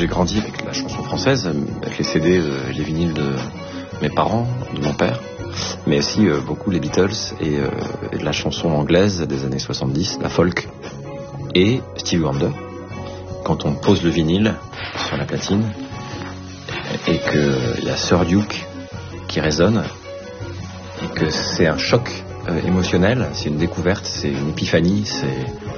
j'ai grandi avec la chanson française, avec les CD, les vinyles de mes parents, de mon père, mais aussi beaucoup les Beatles et de la chanson anglaise des années 70, la folk et Stevie Wonder. Quand on pose le vinyle sur la platine et qu'il y a Sir Duke qui résonne et que c'est un choc émotionnel, c'est une découverte, c'est une épiphanie,